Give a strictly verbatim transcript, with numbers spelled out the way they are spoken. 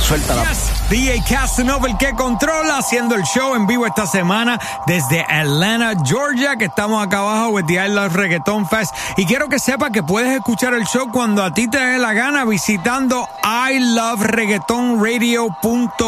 Suéltala. Yes, D J Casanova, el que controla, haciendo el show en vivo esta semana desde Atlanta, Georgia, que estamos acá abajo with the I Love Reggaeton Fest. Y quiero que sepas que puedes escuchar el show cuando a ti te dé la gana visitando i love reggaeton radio punto com.